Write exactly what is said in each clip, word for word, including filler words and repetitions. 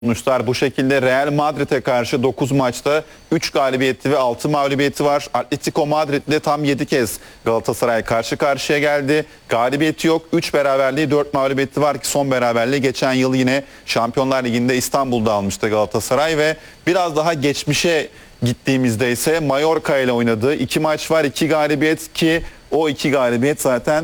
Sonuçlar bu şekilde. Real Madrid'e karşı dokuz maçta üç galibiyeti ve altı mağlubiyeti var. Atletico Madrid'le tam yedi kez Galatasaray karşı karşıya geldi. Galibiyeti yok. üç beraberliği, dört mağlubiyeti var ki son beraberliği geçen yıl yine Şampiyonlar Ligi'nde İstanbul'da almıştı Galatasaray ve biraz daha geçmişe gittiğimizde ise Mallorca ile oynadığı iki maç var. iki galibiyet ki o iki galibiyet zaten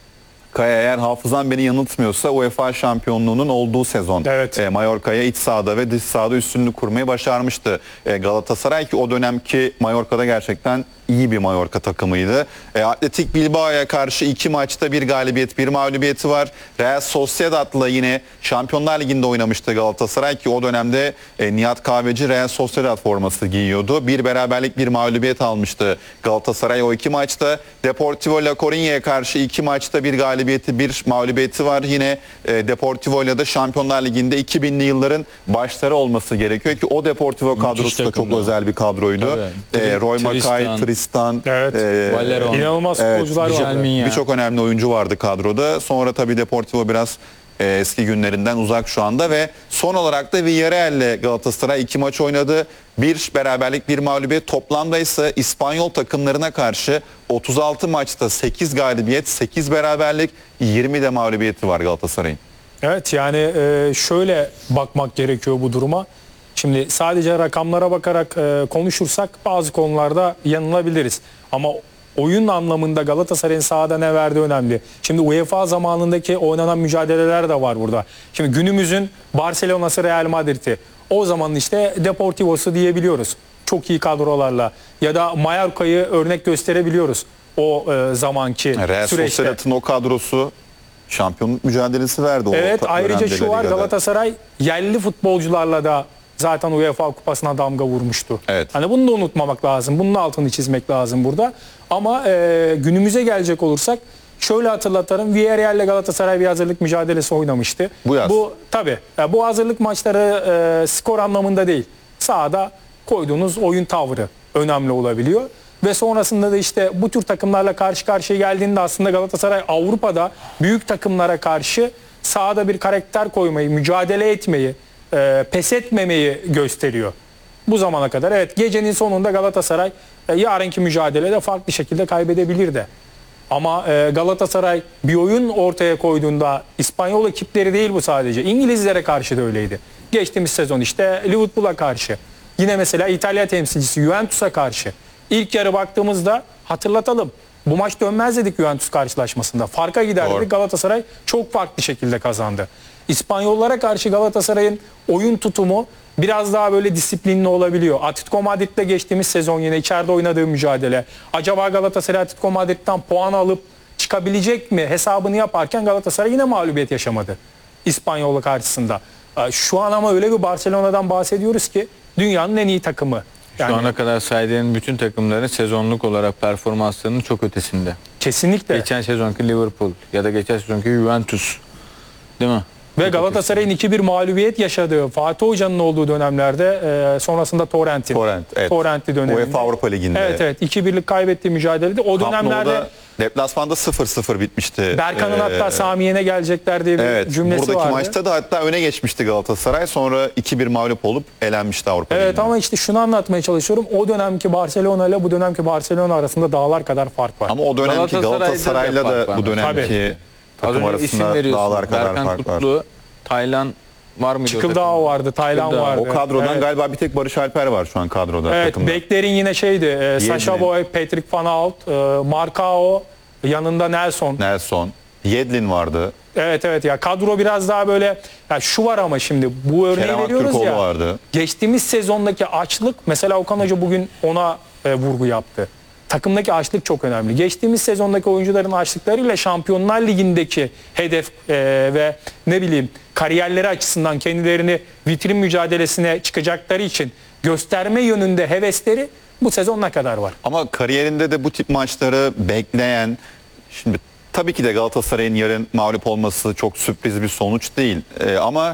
Kaya, eğer hafızam beni yanıltmıyorsa UEFA şampiyonluğunun olduğu sezon evet. e, Mallorca'ya iç sahada ve dış sahada üstünlük kurmayı başarmıştı e, Galatasaray ki o dönemki Mallorca'da gerçekten iyi bir Mallorca takımıydı. E, Atletik Bilbao'ya karşı iki maçta bir galibiyet, bir mağlubiyeti var. Real Sociedad'la yine Şampiyonlar Ligi'nde oynamıştı Galatasaray ki o dönemde e, Nihat Kahveci Real Sociedad forması giyiyordu. Bir beraberlik, bir mağlubiyet almıştı Galatasaray o iki maçta. Deportivo La Coruña'ya karşı iki maçta bir galibiyeti, bir mağlubiyeti var. Yine e, Deportivo ile de Şampiyonlar Ligi'nde iki binli yılların başları olması gerekiyor ki o Deportivo kadrosu da çok özel bir kadroydu. E, Roy Mackay, Tristan, evet. e, Valleron. İnanılmaz futbolcular evet, vardı. Birçok önemli oyuncu vardı kadroda. Sonra tabii Deportivo biraz e, eski günlerinden uzak şu anda ve son olarak da Villarreal ile Galatasaray iki maç oynadı. Bir beraberlik, bir mağlubiyet. Toplamda ise İspanyol takımlarına karşı otuz altı maçta sekiz galibiyet, sekiz beraberlik, yirmi de mağlubiyeti var Galatasaray'ın. Evet, yani şöyle bakmak gerekiyor bu duruma. Şimdi sadece rakamlara bakarak konuşursak bazı konularda yanılabiliriz. Ama oyun anlamında Galatasaray'ın sahada ne verdiği önemli. Şimdi UEFA zamanındaki oynanan mücadeleler de var burada. Şimdi günümüzün Barcelona'sı, Real Madrid'i, o zaman işte Deportivo'su diyebiliyoruz. Çok iyi kadrolarla. Ya da Mallorca'yı örnek gösterebiliyoruz o e, zamanki Real süreçte. Sociedad'ın o kadrosu şampiyonluk mücadelesi verdi. Evet, o ayrıca şu var, Galatasaray yerli futbolcularla da zaten UEFA kupasına damga vurmuştu. Evet. Hani bunu da unutmamak lazım. Bunun altını çizmek lazım burada. Ama e, günümüze gelecek olursak şöyle hatırlatalım. Villarreal ile Galatasaray bir hazırlık mücadelesi oynamıştı. Bu yaz. Bu tabii. Yani bu hazırlık maçları e, skor anlamında değil. Sahada koyduğunuz oyun tavrı önemli olabiliyor. Ve sonrasında da işte bu tür takımlarla karşı karşıya geldiğinde aslında Galatasaray Avrupa'da büyük takımlara karşı sahada bir karakter koymayı, mücadele etmeyi, e, pes etmemeyi gösteriyor. Bu zamana kadar evet, gecenin sonunda Galatasaray e, yarınki mücadelede farklı şekilde kaybedebilir de. Ama e, Galatasaray bir oyun ortaya koyduğunda İspanyol ekipleri değil bu sadece. İngilizlere karşı da öyleydi. Geçtiğimiz sezon işte Liverpool'a karşı. Yine mesela İtalya temsilcisi Juventus'a karşı. İlk yarı baktığımızda hatırlatalım. Bu maç dönmez dedik Juventus karşılaşmasında. Farka gider dedik. Galatasaray çok farklı şekilde kazandı. İspanyollara karşı Galatasaray'ın oyun tutumu biraz daha böyle disiplinli olabiliyor. Atletico Madrid'le geçtiğimiz sezon yine içeride oynadığı mücadele. Acaba Galatasaray Atletico Madrid'den puan alıp çıkabilecek mi hesabını yaparken Galatasaray yine mağlubiyet yaşamadı İspanyollar karşısında. Şu an ama öyle bir Barcelona'dan bahsediyoruz ki dünyanın en iyi takımı. Yani, şu ana kadar saydığın bütün takımların sezonluk olarak performanslarının çok ötesinde. Kesinlikle. Geçen sezonki Liverpool ya da geçen sezonki Juventus. Değil mi? Ve Galatasaray'ın iki bir mağlubiyet yaşadığı, Fatih Hoca'nın olduğu dönemlerde e, sonrasında Torrent'in. Torrent, evet. Torrent'li döneminde. UEFA Avrupa Ligi'nde. Evet evet. iki birlik kaybettiği mücadelede. O dönemlerde deplasmanda sıfır sıfır bitmişti. Berkan'ın ee, hatta Samiye'ne gelecekler diye bir evet, cümlesi buradaki vardı. maçta da hatta öne geçmişti Galatasaray. Sonra iki bir mağlup olup elenmişti Avrupa Evet Ligi'nde. ama işte şunu anlatmaya çalışıyorum. O dönemki Barcelona ile bu dönemki Barcelona arasında dağlar kadar fark var. Ama o dönemki Galatasaray'la da, da bu dönemki Tabii. takım arasında dağlar kadar Berkan fark Kutlu, var. Taylan var mıydı? Çıkıldağ vardı, Taylan Çıkıldağ. vardı. O kadrodan evet. galiba bir tek Barış Alper var şu an kadroda. Evet, takımda. beklerin yine şeydi. E, Sacha Boey, Patrick Van Aert, e, Marcao, yanında Nelson. Nelson, Yedlin vardı. Evet evet ya, kadro biraz daha böyle, ya şu var ama şimdi bu örneği Kerem veriyoruz Aktürkoğlu ya. vardı. Geçtiğimiz sezondaki açlık, mesela Okan Hoca bugün ona e, vurgu yaptı. Takımdaki açlık çok önemli. Geçtiğimiz sezondaki oyuncuların açlıklarıyla Şampiyonlar Ligi'ndeki hedef e, ve ne bileyim kariyerleri açısından kendilerini vitrin mücadelesine çıkacakları için gösterme yönünde hevesleri bu sezon ne kadar var? Ama kariyerinde de bu tip maçları bekleyen, şimdi tabii ki de Galatasaray'ın yarın mağlup olması çok sürpriz bir sonuç değil. Ee, ama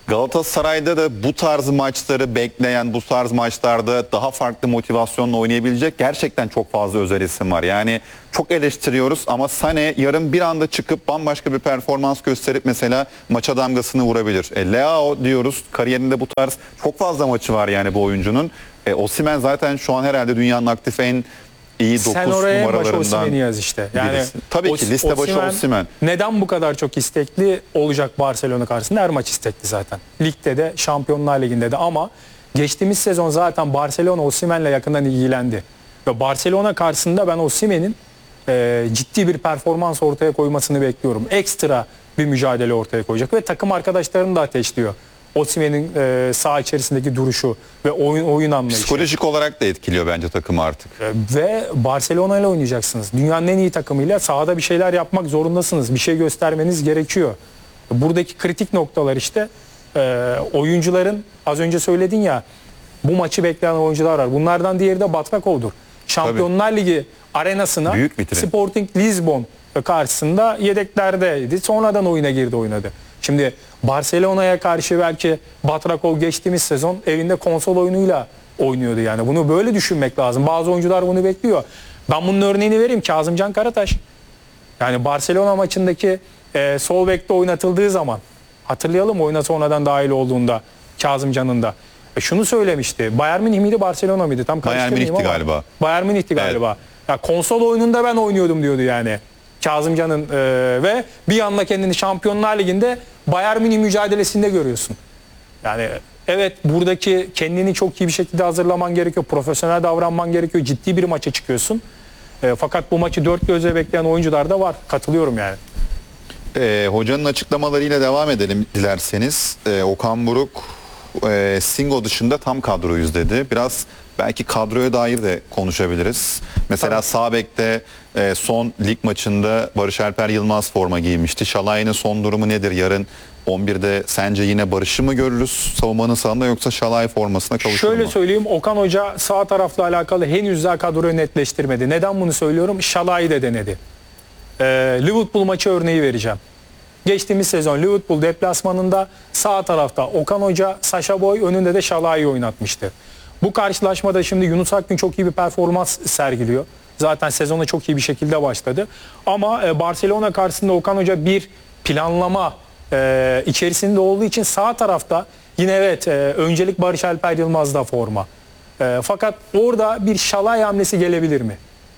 Galatasaray'da da bu tarz maçları bekleyen, bu tarz maçlarda daha farklı motivasyonla oynayabilecek gerçekten çok fazla özel isim var. Yani çok eleştiriyoruz ama Sané yarın bir anda çıkıp bambaşka bir performans gösterip mesela maça damgasını vurabilir. E, Leao diyoruz, kariyerinde bu tarz çok fazla maçı var yani bu oyuncunun. E, Osimhen zaten şu an herhalde dünyanın aktif en iyi dokuz Sen oraya en başı numaralarından Osimhen'i yaz işte. Yani birisi. Tabii ki Os- liste başı Osimhen. Neden bu kadar çok istekli olacak Barcelona karşısında? Her maç istekli zaten. Ligde de, Şampiyonlar Ligi'nde de ama geçtiğimiz sezon zaten Barcelona Osimhen'le yakından ilgilendi. Ve Barcelona karşısında ben Osimhen'in e, ciddi bir performans ortaya koymasını bekliyorum. Ekstra bir mücadele ortaya koyacak ve takım arkadaşlarını da ateşliyor. Osimhen'in e, saha içerisindeki duruşu ve oyun oyun anlayışı. Psikolojik olarak da etkiliyor bence takımı artık. E, Ve Barcelona ile oynayacaksınız. Dünyanın en iyi takımıyla sahada bir şeyler yapmak zorundasınız. Bir şey göstermeniz gerekiyor. Buradaki kritik noktalar işte e, oyuncuların az önce söyledin ya bu maçı bekleyen oyuncular var. Bunlardan diğeri de Batrakov'dur. Şampiyonlar Ligi arenasına Büyük vitrin. Sporting Lisbon karşısında yedeklerdeydi. Sonradan oyuna girdi oynadı. Şimdi Barcelona'ya karşı belki Batrakov geçtiğimiz sezon evinde konsol oyunuyla oynuyordu yani. Bunu böyle düşünmek lazım. Bazı oyuncular bunu bekliyor. Ben bunun örneğini vereyim. Kazımcan Karataş. Yani Barcelona maçındaki e, sol bekte oynatıldığı zaman hatırlayalım oyuna sonradan dahil olduğunda Kazımcan'ın da. E, şunu söylemişti. Bayern Münih miydi Barcelona mıydı? Tam Bayern karıştırmayayım Münih'ti ama. galiba. Bayern Münih'ti galiba. Ya konsol oyununda ben oynuyordum diyordu yani. Kazımcan'ın e, ve bir anda kendini Şampiyonlar Ligi'nde Bayern Münih mücadelesinde görüyorsun. Yani evet buradaki kendini çok iyi bir şekilde hazırlaman gerekiyor. Profesyonel davranman gerekiyor. Ciddi bir maça çıkıyorsun. E, fakat bu maçı dört gözle bekleyen oyuncular da var. Katılıyorum yani. Ee, hocanın açıklamalarıyla devam edelim dilerseniz. Ee, Okan Buruk e, Singo dışında tam kadroyuz dedi. Biraz belki kadroya dair de konuşabiliriz. Mesela Tabii. sağ bekte e, son lig maçında Barış Alper Yılmaz forma giymişti. Şalay'ın son durumu nedir? Yarın on birde sence yine Barış'ı mı görürüz savunmanın sağında yoksa Şalay formasına kavuşur Şöyle mu? söyleyeyim, Okan Hoca sağ tarafla alakalı henüz daha kadroyu netleştirmedi. Neden bunu söylüyorum? Şalay'ı da denedi. Ee, Liverpool maçı örneği vereceğim. Geçtiğimiz sezon Liverpool deplasmanında sağ tarafta Okan Hoca, Sacha Boey, önünde de Şalay'ı oynatmıştı. Bu karşılaşmada şimdi Yunus Akgün çok iyi bir performans sergiliyor. Zaten sezona çok iyi bir şekilde başladı. Ama e, Barcelona karşısında Okan Hoca bir planlama e, içerisinde olduğu için sağ tarafta yine evet e, öncelik Barış Alper Yılmaz'da forma. E, fakat orada bir Şalay hamlesi gelebilir mi?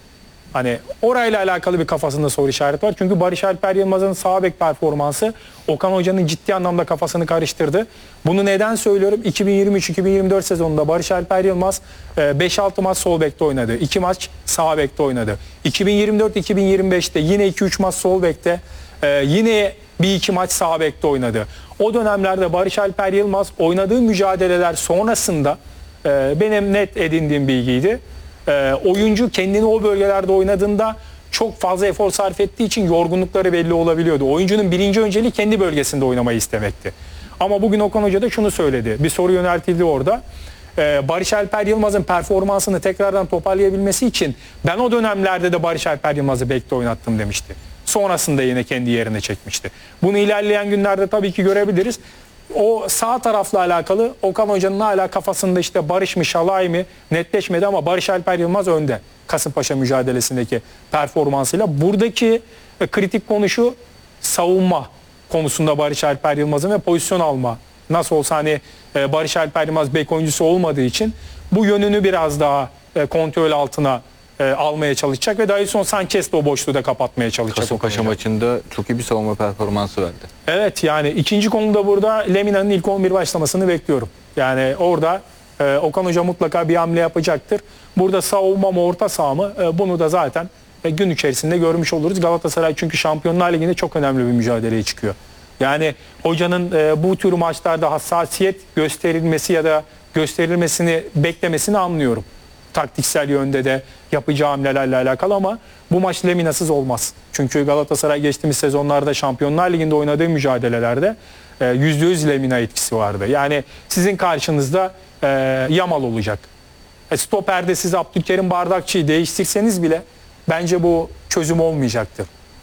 Hani orayla alakalı bir kafasında soru işareti var. Çünkü Barış Alper Yılmaz'ın sağ bek performansı Okan Hoca'nın ciddi anlamda kafasını karıştırdı. Bunu neden söylüyorum? iki bin yirmi üç iki bin yirmi dört sezonunda Barış Alper Yılmaz beş altı maç sol bekte oynadı. iki maç sağ bekte oynadı. iki bin yirmi dört iki bin yirmi beşte yine iki üç maç sol bekte, yine bir iki maç sağ bekte oynadı. O dönemlerde Barış Alper Yılmaz oynadığı mücadeleler sonrasında benim net edindiğim bilgiydi. Ee, oyuncu kendini o bölgelerde oynadığında çok fazla efor sarf ettiği için yorgunlukları belli olabiliyordu. Oyuncunun birinci önceliği kendi bölgesinde oynamayı istemekti. Ama bugün Okan Hoca da şunu söyledi. Bir soru yöneltildi orada. Ee, Barış Alper Yılmaz'ın performansını tekrardan toparlayabilmesi için ben o dönemlerde de Barış Alper Yılmaz'ı bekte oynattım demişti. Sonrasında yine kendi yerine çekmişti. Bunu ilerleyen günlerde tabii ki görebiliriz. O sağ tarafla alakalı Okan Hoca'nın hala kafasında işte Barış mı Şalay mı netleşmedi ama Barış Alper Yılmaz önde. Kasımpaşa mücadelesindeki performansıyla. Buradaki e, kritik konu şu, savunma konusunda Barış Alper Yılmaz'ın ve pozisyon alma. Nasıl olsa hani e, Barış Alper Yılmaz bek oyuncusu olmadığı için bu yönünü biraz daha e, kontrol altına e, almaya çalışacak ve Davinson Sanchez de o boşluğu da kapatmaya çalışacak. Kasımpaşa maçında çok iyi bir savunma performansı verdi. Evet yani ikinci konuda burada Lemina'nın ilk on bir başlamasını bekliyorum. Yani orada e, Okan Hoca mutlaka bir hamle yapacaktır. Burada savunma mı orta saha mı e, bunu da zaten e, gün içerisinde görmüş oluruz. Galatasaray çünkü Şampiyonlar Ligi'nde çok önemli bir mücadeleye çıkıyor. Yani hocanın e, bu tür maçlarda hassasiyet gösterilmesi ya da gösterilmesini beklemesini anlıyorum. Taktiksel yönde de yapacağı hamlelerle alakalı ama bu maç Lemina'sız olmaz. Çünkü Galatasaray geçtiğimiz sezonlarda Şampiyonlar Ligi'nde oynadığı mücadelelerde yüzde yüz Lemina etkisi vardı. Yani sizin karşınızda e, Yamal olacak. E, stoperde siz Abdülkerim Bardakçı'yı değiştirseniz bile bence bu çözüm olmayacaktır.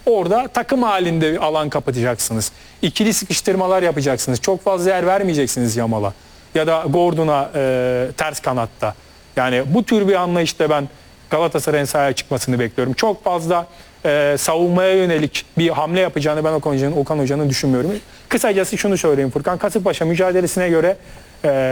Orada takım halinde bir alan kapatacaksınız. İkili sıkıştırmalar yapacaksınız. Çok fazla yer vermeyeceksiniz Yamal'a. Ya da Gordon'a e, ters kanatta. Yani bu tür bir anlayışta ben Galatasaray'ın sahaya çıkmasını bekliyorum. Çok fazla e, savunmaya yönelik bir hamle yapacağını ben Okan Hoca'nın, Okan Hoca'nın düşünmüyorum. Kısacası şunu söyleyeyim Furkan. Kasımpaşa mücadelesine göre e,